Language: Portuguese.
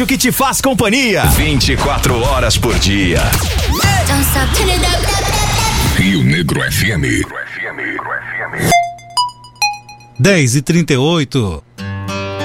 rádio que te faz companhia 24 horas por dia. Rio Negro FM. 10h38.